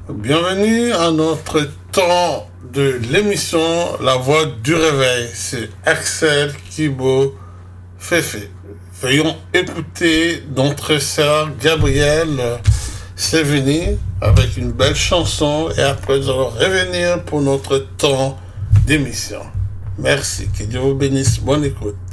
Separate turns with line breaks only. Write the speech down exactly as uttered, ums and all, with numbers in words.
Bienvenue à notre temps de l'émission La Voix du Réveil. C'est Axel Kibo Féfé. Veuillons écouter notre sœur Gabrielle Sévigny avec une belle chanson et après nous allons revenir pour notre temps d'émission. Merci, que Dieu vous bénisse, bonne écoute.